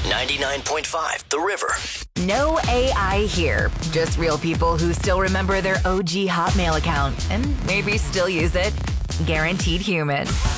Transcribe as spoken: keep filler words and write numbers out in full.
ninety-nine point five The River. No A I here. Just real people who still remember their O G Hotmail account and maybe still use it. Guaranteed Human.